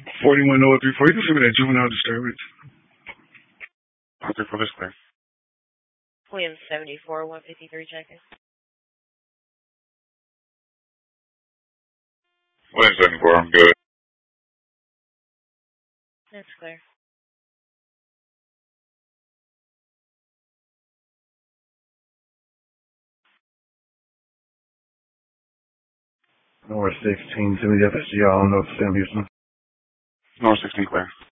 410334. You can send me that juvenile disturbance. Okay, for this clear. William 74, 153 checking. William 74, I'm good. That's clear. North 16, send me the FSG, I don't know if it's Sam Houston. North 16 clear.